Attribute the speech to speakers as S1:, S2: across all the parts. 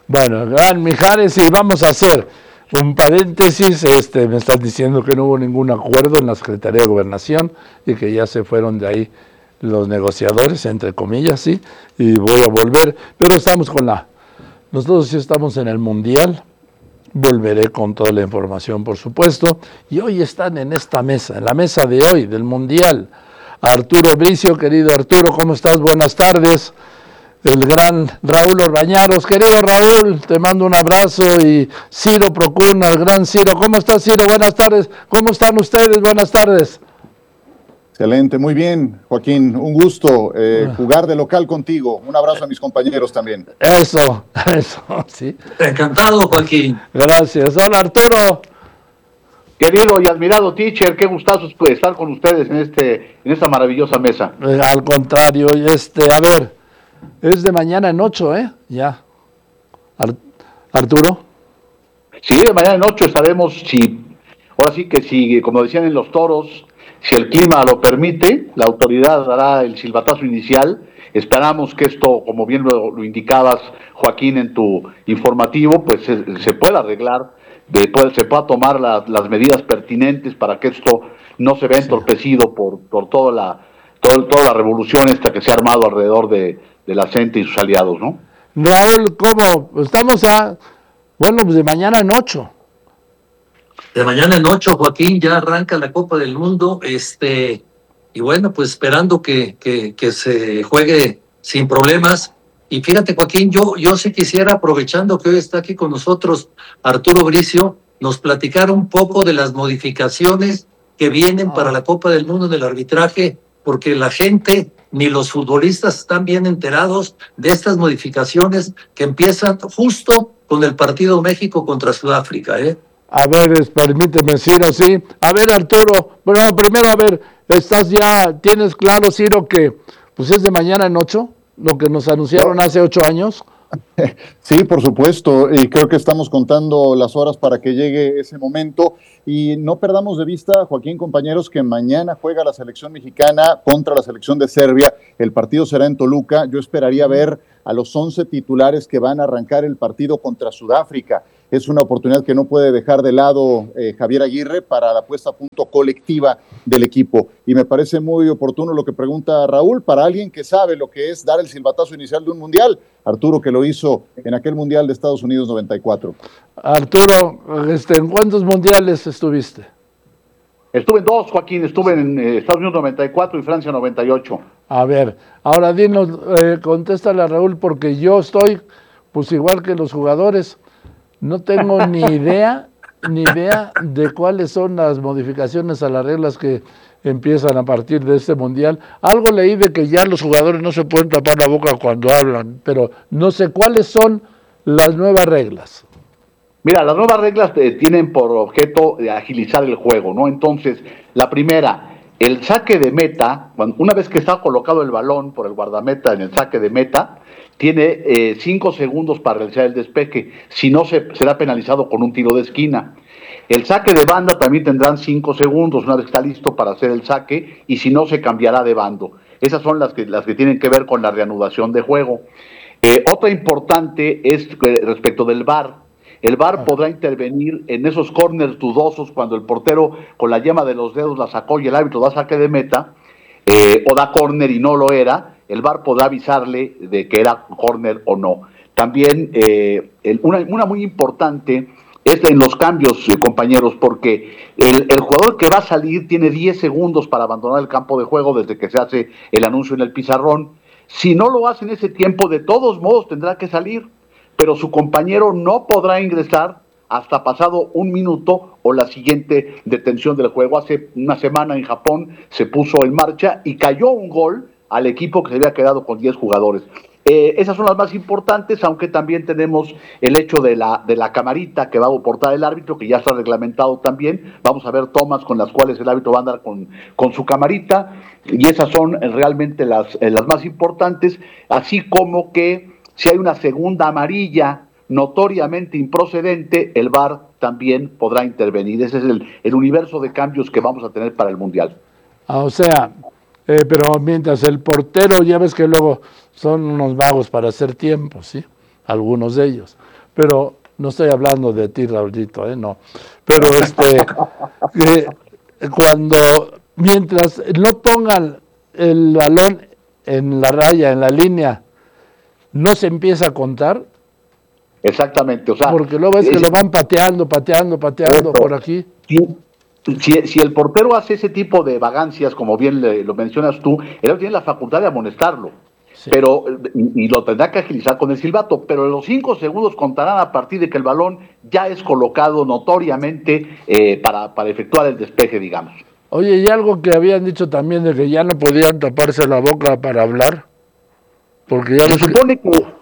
S1: Bueno, gran Mijares, y vamos a hacer un paréntesis. Me están diciendo que no hubo ningún acuerdo en la Secretaría de Gobernación y que ya se fueron de ahí los negociadores, entre comillas, sí, y voy a volver, pero nosotros sí estamos en el Mundial. Volveré con toda la información, por supuesto, y hoy están en esta mesa, en la mesa de hoy, del Mundial, Arturo Bricio. Querido Arturo, ¿cómo estás? Buenas tardes. El gran Raúl Orbañanos. Querido Raúl, te mando un abrazo. Y Ciro Procuna, el gran Ciro. ¿Cómo estás, Ciro? Buenas tardes. ¿Cómo están ustedes? Buenas tardes.
S2: Excelente, muy bien, Joaquín. Un gusto jugar de local contigo. Un abrazo a mis compañeros también.
S1: Eso, sí.
S3: Encantado, Joaquín.
S1: Gracias. Hola, Arturo.
S4: Querido y admirado teacher, qué gustazo estar con ustedes en esta maravillosa mesa.
S1: Al contrario, a ver, es de mañana en 8, ya. Arturo.
S4: Sí, de mañana en 8 estaremos, ahora sí que si, como decían en los toros, si el clima lo permite, la autoridad dará el silbatazo inicial. Esperamos que esto, como bien lo indicabas, Joaquín, en tu informativo, pues se pueda arreglar, se pueda tomar las medidas pertinentes para que esto no se vea entorpecido por toda la revolución esta que se ha armado alrededor de la CENTE y sus aliados, ¿no?
S1: Raúl, ¿cómo? Estamos pues de mañana en 8.
S3: De mañana en 8, Joaquín, ya arranca la Copa del Mundo, y bueno, pues esperando que se juegue sin problemas. Y fíjate, Joaquín, yo sí quisiera, aprovechando que hoy está aquí con nosotros Arturo Bricio, nos platicar un poco de las modificaciones que vienen para la Copa del Mundo en el arbitraje, porque la gente ni los futbolistas están bien enterados de estas modificaciones que empiezan justo con el partido México contra Sudáfrica,
S1: A ver, permíteme, Ciro, sí. A ver, Arturo, bueno, primero, a ver, tienes claro, Ciro, que pues es de mañana en 8, lo que nos anunciaron hace 8 años.
S2: Sí, por supuesto, y creo que estamos contando las horas para que llegue ese momento. Y no perdamos de vista, Joaquín, compañeros, que mañana juega la selección mexicana contra la selección de Serbia. El partido será en Toluca. Yo esperaría ver a los 11 titulares que van a arrancar el partido contra Sudáfrica. Es una oportunidad que no puede dejar de lado Javier Aguirre para la puesta a punto colectiva del equipo. Y me parece muy oportuno lo que pregunta Raúl, para alguien que sabe lo que es dar el silbatazo inicial de un mundial. Arturo, que lo hizo en aquel mundial de Estados Unidos 94.
S1: Arturo, ¿en cuántos mundiales estuviste?
S4: Estuve en 2, Joaquín. Estuve en Estados Unidos 94 y Francia 98.
S1: A ver, ahora dinos, contéstale a Raúl, porque yo estoy, pues igual que los jugadores, no tengo ni idea de cuáles son las modificaciones a las reglas que empiezan a partir de este mundial. Algo leí de que ya los jugadores no se pueden tapar la boca cuando hablan, pero no sé cuáles son las nuevas reglas.
S4: Mira, las nuevas reglas tienen por objeto agilizar el juego, ¿no? Entonces, la primera, el saque de meta, una vez que está colocado el balón por el guardameta en el saque de meta, tiene 5 segundos para realizar el despeje, si no será penalizado con un tiro de esquina. El saque de banda también tendrán 5 segundos, una vez que está listo para hacer el saque, y si no, se cambiará de bando. Esas son las que tienen que ver con la reanudación de juego. Otra importante es respecto del VAR. El VAR podrá intervenir en esos córners dudosos cuando el portero con la yema de los dedos la sacó y el árbitro da saque de meta, o da córner y no lo era. El VAR podrá avisarle de que era córner o no. También una muy importante es en los cambios, compañeros, porque el jugador que va a salir tiene 10 segundos para abandonar el campo de juego desde que se hace el anuncio en el pizarrón. Si no lo hace en ese tiempo, de todos modos tendrá que salir, pero su compañero no podrá ingresar hasta pasado 1 minuto o la siguiente detención del juego. Hace una semana en Japón se puso en marcha y cayó un gol al equipo que se había quedado con 10 jugadores. Esas son las más importantes, aunque también tenemos el hecho de la camarita que va a aportar el árbitro, que ya está reglamentado también. Vamos a ver tomas con las cuales el árbitro va a andar con su camarita, y esas son realmente las más importantes, así como que si hay una segunda amarilla notoriamente improcedente, el VAR también podrá intervenir. Ese es el universo de cambios que vamos a tener para el Mundial.
S1: O sea, pero mientras el portero, ya ves que luego son unos vagos para hacer tiempo, ¿sí? Algunos de ellos. pero no estoy hablando de ti, Raulito, no. Pero mientras no pongan el balón en la raya, en la línea, no se empieza a contar.
S4: Exactamente, o sea,
S1: porque luego ves que lo van pateando por aquí.
S4: Si el portero hace ese tipo de vagancias, como bien lo mencionas tú, él tiene la facultad de amonestarlo, sí. Pero y lo tendrá que agilizar con el silbato, pero los 5 segundos contarán a partir de que el balón ya es colocado notoriamente para efectuar el despeje, digamos.
S1: Oye, y algo que habían dicho también de que ya no podían taparse la boca para hablar, porque ya
S4: se supone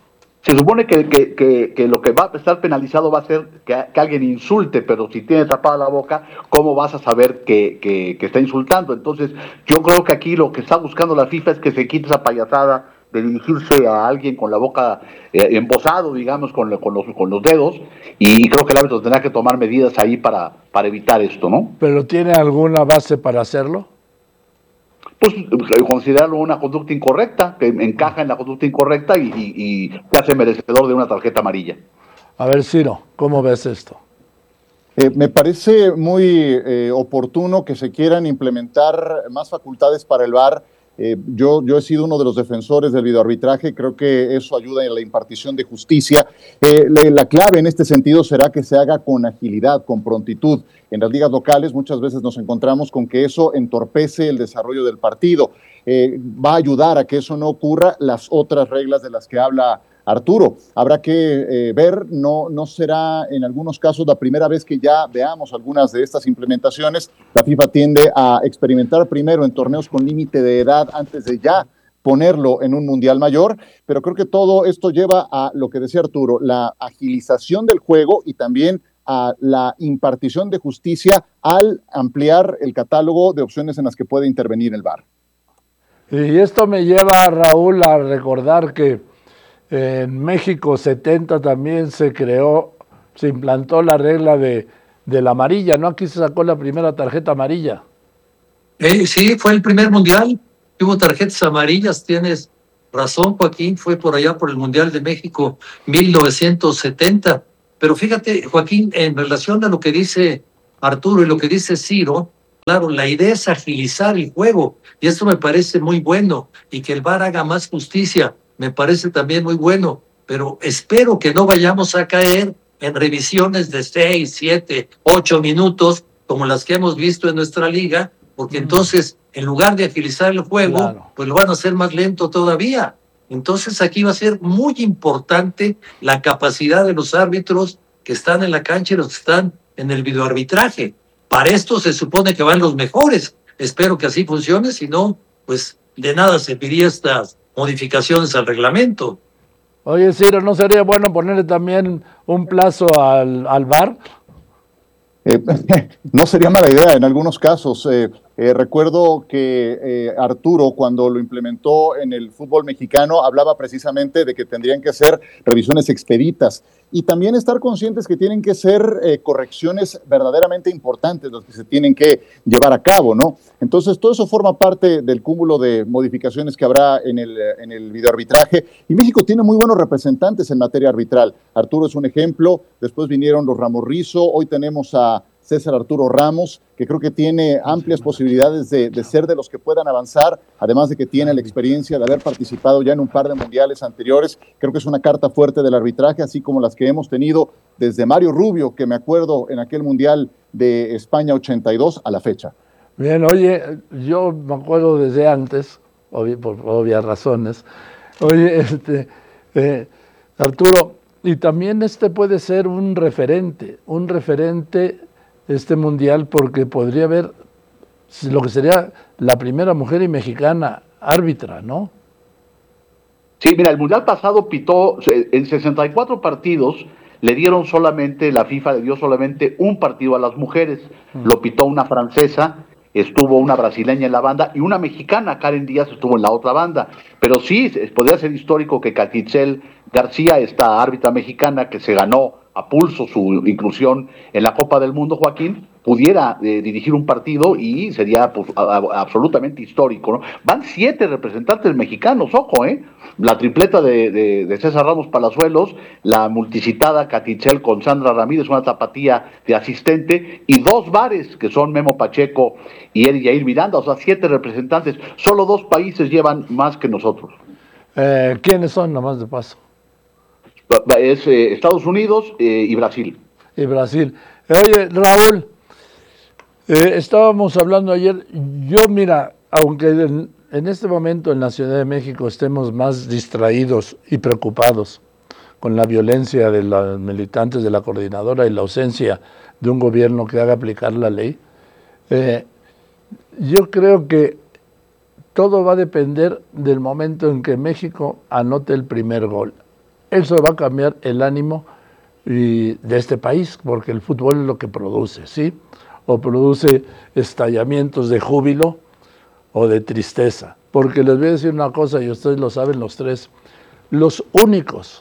S4: que lo que va a estar penalizado va a ser que alguien insulte, pero si tiene tapada la boca, ¿cómo vas a saber que está insultando? Entonces, yo creo que aquí lo que está buscando la FIFA es que se quite esa payasada de dirigirse a alguien con la boca embosado, digamos, con los dedos, y creo que el árbitro tendrá que tomar medidas ahí para evitar esto, ¿no?
S1: ¿Pero tiene alguna base para hacerlo?
S4: Pues considerarlo una conducta incorrecta, que encaja en la conducta incorrecta y te hace merecedor de una tarjeta amarilla.
S1: A ver, Ciro, ¿cómo ves esto?
S2: Me parece muy oportuno que se quieran implementar más facultades para el VAR. Yo he sido uno de los defensores del videoarbitraje, creo que eso ayuda en la impartición de justicia. La clave en este sentido será que se haga con agilidad, con prontitud. En las ligas locales muchas veces nos encontramos con que eso entorpece el desarrollo del partido. Va a ayudar a que eso no ocurra las otras reglas de las que habla Arturo. Habrá que ver, no será en algunos casos la primera vez que ya veamos algunas de estas implementaciones. La FIFA tiende a experimentar primero en torneos con límite de edad antes de ya ponerlo en un mundial mayor, pero creo que todo esto lleva a lo que decía Arturo, la agilización del juego y también a la impartición de justicia al ampliar el catálogo de opciones en las que puede intervenir el VAR.
S1: Y esto me lleva, Raúl, a recordar que en México 70 también se implantó la regla de la amarilla, ¿no? Aquí se sacó la primera tarjeta amarilla.
S3: Sí, fue el primer mundial, hubo tarjetas amarillas, tienes razón, Joaquín, fue por allá por el Mundial de México 1970. Pero fíjate, Joaquín, en relación a lo que dice Arturo y lo que dice Ciro, claro, la idea es agilizar el juego, y esto me parece muy bueno, y que el VAR haga más justicia, me parece también muy bueno, pero espero que no vayamos a caer en revisiones de 6, 7, 8 minutos, como las que hemos visto en nuestra liga, porque entonces, en lugar de agilizar el juego, claro, pues lo van a hacer más lento todavía. Entonces aquí va a ser muy importante la capacidad de los árbitros que están en la cancha y los que están en el videoarbitraje. Para esto se supone que van los mejores. Espero que así funcione, si no, pues de nada serviría estas modificaciones al reglamento.
S1: Oye, Ciro, ¿no sería bueno ponerle también un plazo al VAR?
S2: No sería mala idea en algunos casos. Recuerdo que Arturo, cuando lo implementó en el fútbol mexicano, hablaba precisamente de que tendrían que ser revisiones expeditas y también estar conscientes que tienen que ser correcciones verdaderamente importantes las que se tienen que llevar a cabo, ¿no? Entonces, todo eso forma parte del cúmulo de modificaciones que habrá en el videoarbitraje, y México tiene muy buenos representantes en materia arbitral. Arturo es un ejemplo, después vinieron los Ramos Rizo, hoy tenemos a César Arturo Ramos, que creo que tiene amplias posibilidades de ser de los que puedan avanzar, además de que tiene la experiencia de haber participado ya en un par de mundiales anteriores. Creo que es una carta fuerte del arbitraje, así como las que hemos tenido desde Mario Rubio, que me acuerdo en aquel mundial de España 82 a la fecha.
S1: Bien, oye, yo me acuerdo desde antes, por obvias razones. Oye, Arturo, y también puede ser un referente este mundial, porque podría haber lo que sería la primera mujer y mexicana árbitra, ¿no?
S4: Sí, mira, el mundial pasado pitó en 64 partidos, la FIFA le dio solamente un partido a las mujeres, lo pitó una francesa, estuvo una brasileña en la banda y una mexicana, Karen Díaz, estuvo en la otra banda. Pero sí, podría ser histórico que Catitzel García, esta árbitra mexicana que se ganó a pulso su inclusión en la Copa del Mundo, Joaquín, pudiera dirigir un partido y sería pues, absolutamente histórico, ¿no? Van 7 representantes mexicanos, ojo, la tripleta de César Ramos Palazuelos, la multicitada Catichel con Sandra Ramírez, una tapatía de asistente, y 2 bares que son Memo Pacheco y Eric Yair Miranda, o sea, 7 representantes. Solo 2 países llevan más que nosotros.
S1: ¿Quiénes son, nomás de paso?
S4: Es Estados Unidos y Brasil.
S1: Y Brasil. Oye, Raúl, estábamos hablando ayer, mira, aunque en este momento en la Ciudad de México estemos más distraídos y preocupados con la violencia de los militantes de la coordinadora y la ausencia de un gobierno que haga aplicar la ley, yo creo que todo va a depender del momento en que México anote el primer gol. Eso va a cambiar el ánimo de este país, porque el fútbol es lo que produce, ¿sí? O produce estallamientos de júbilo o de tristeza. Porque les voy a decir una cosa, y ustedes lo saben los tres, los únicos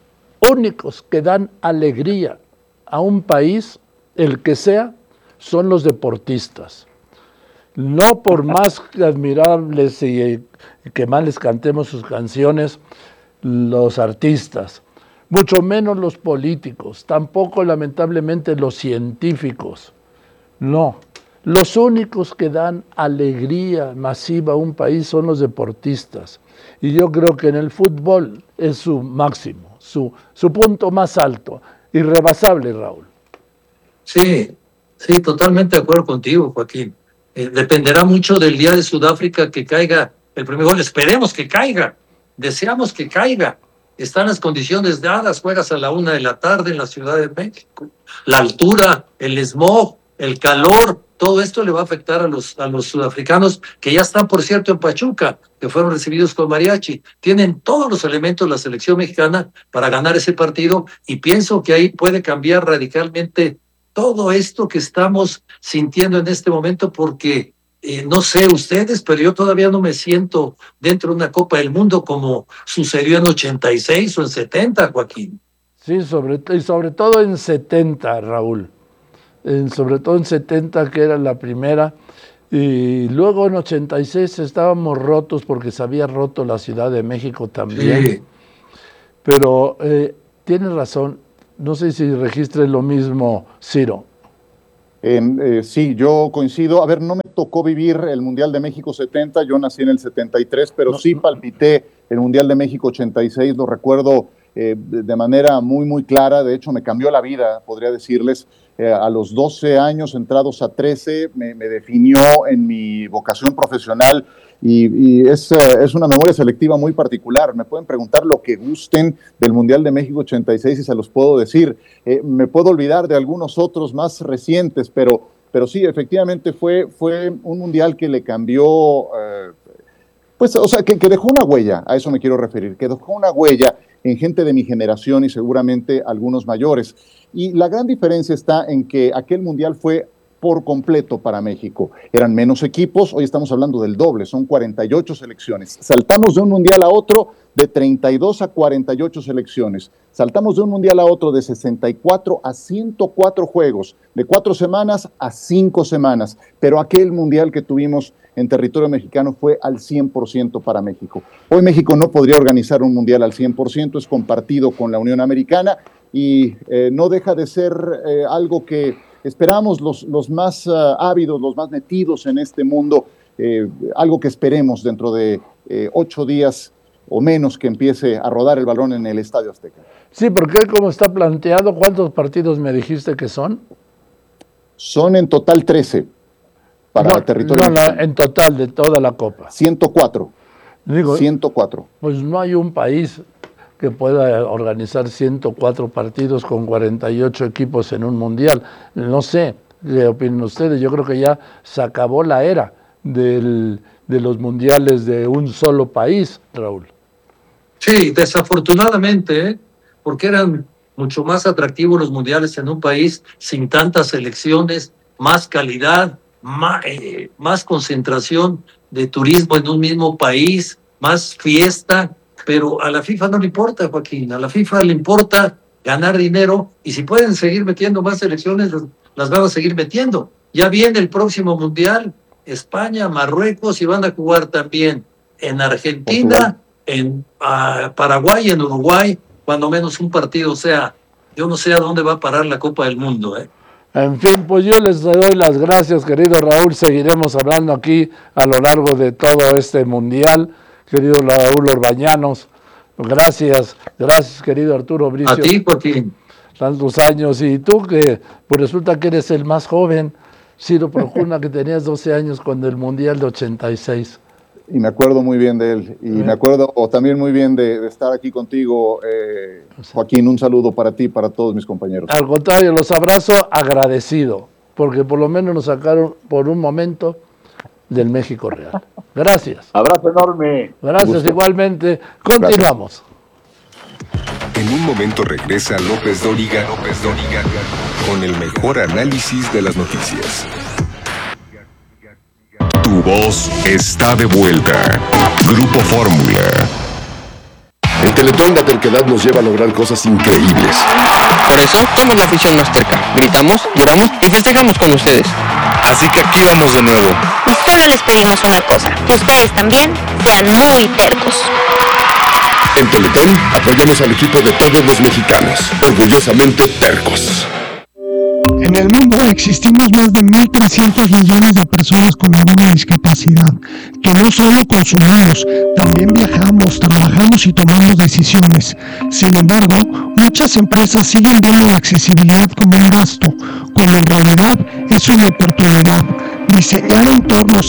S1: que dan alegría a un país, el que sea, son los deportistas. No por más admirables y que más les cantemos sus canciones, los artistas, mucho menos los políticos, tampoco lamentablemente los científicos. No, los únicos que dan alegría masiva a un país son los deportistas. Y yo creo que en el fútbol es su máximo, su punto más alto, irrebasable, Raúl.
S3: Sí, totalmente de acuerdo contigo, Joaquín. Dependerá mucho del día de Sudáfrica que caiga el primer gol. Esperemos que caiga, deseamos que caiga. Están las condiciones dadas, juegas a la 1:00 p.m. en la Ciudad de México. La altura, el smog, el calor, todo esto le va a afectar a los sudafricanos que ya están, por cierto, en Pachuca, que fueron recibidos con mariachi. Tienen todos los elementos la selección mexicana para ganar ese partido y pienso que ahí puede cambiar radicalmente todo esto que estamos sintiendo en este momento porque no sé ustedes, pero yo todavía no me siento dentro de una Copa del Mundo como sucedió en 86 o en 70, Joaquín.
S1: Sí, sobre todo en 70, Raúl. Sobre todo en 70, que era la primera. Y luego en 86 estábamos rotos porque se había roto la Ciudad de México también. Sí. Pero tienes razón. No sé si registres lo mismo, Ciro.
S2: Sí, yo coincido. A ver, no me tocó vivir el Mundial de México 70, yo nací en el 73, pero sí palpité el Mundial de México 86, lo recuerdo de manera muy, muy clara. De hecho, me cambió la vida, podría decirles. A los 12 años, entrados a 13, me definió en mi vocación profesional y es una memoria selectiva muy particular. Me pueden preguntar lo que gusten del Mundial de México 86 y se los puedo decir. Me puedo olvidar de algunos otros más recientes, pero sí, efectivamente fue un Mundial que le cambió, que dejó una huella, a eso me quiero referir, que dejó una huella en gente de mi generación y seguramente algunos mayores. Y la gran diferencia está en que aquel mundial fue por completo para México. Eran menos equipos, hoy estamos hablando del doble, son 48 selecciones. Saltamos de un mundial a otro de 32 a 48 selecciones. Saltamos de un mundial a otro de 64 a 104 juegos, de 4 semanas a 5 semanas. Pero aquel mundial que tuvimos en territorio mexicano fue al 100% para México. Hoy México no podría organizar un mundial al 100%, es compartido con la Unión Americana y no deja de ser algo que esperamos los más ávidos, los más metidos en este mundo, algo que esperemos dentro de 8 días o menos que empiece a rodar el balón en el Estadio Azteca.
S1: Sí, porque como está planteado, ¿cuántos partidos me dijiste que son?
S2: Son en total 13 para el territorio mexicano.
S1: En total de toda la Copa.
S2: 104.
S1: Digo,
S2: 104.
S1: Pues no hay un país que pueda organizar 104 partidos con 48 equipos en un mundial. No sé, ¿qué opinan ustedes? Yo creo que ya se acabó la era de los mundiales de un solo país, Raúl.
S3: Sí, desafortunadamente, porque eran mucho más atractivos los mundiales en un país sin tantas selecciones, más calidad, más concentración de turismo en un mismo país, más fiesta. Pero a la FIFA no le importa, Joaquín, a la FIFA le importa ganar dinero y si pueden seguir metiendo más selecciones, las van a seguir metiendo. Ya viene el próximo Mundial, España, Marruecos, y van a jugar también en Argentina, en Paraguay, en Uruguay, cuando menos un partido. O sea, yo no sé a dónde va a parar la Copa del Mundo, ¿eh?
S1: En fin, pues yo les doy las gracias, querido Raúl. Seguiremos hablando aquí a lo largo de todo este mundial, querido Raúl Orbañanos. Gracias, querido Arturo Bricio.
S3: A ti, Joaquín.
S1: Tantos años. Y tú, que pues resulta que eres el más joven, Ciro Procuna, que tenías 12 años cuando el mundial de 86.
S2: Y me acuerdo muy bien de él. Y me acuerdo también muy bien de estar aquí contigo, Joaquín. Un saludo para ti y para todos mis compañeros.
S1: Al contrario, los abrazo agradecido, porque por lo menos nos sacaron por un momento del México real. Gracias.
S4: Abrazo enorme.
S1: Gracias,
S2: Gusto.
S1: Igualmente. Continuamos.
S5: En un momento regresa López Dóriga con el mejor análisis de las noticias. Tu voz está de vuelta. Grupo Fórmula.
S6: En Teletón la terquedad nos lleva a lograr cosas increíbles.
S7: Por eso somos la afición más terca. Gritamos, lloramos y festejamos con ustedes.
S6: Así que aquí vamos de nuevo.
S8: Y solo les pedimos una cosa, que ustedes también sean muy tercos.
S6: En Teletón apoyamos al equipo de todos los mexicanos, orgullosamente tercos.
S9: En el mundo existimos más de 1.300 millones de personas con alguna discapacidad, que no solo consumimos, también viajamos, trabajamos y tomamos decisiones. Sin embargo, muchas empresas siguen viendo la accesibilidad como un gasto, cuando en realidad es una oportunidad. Diseñar entornos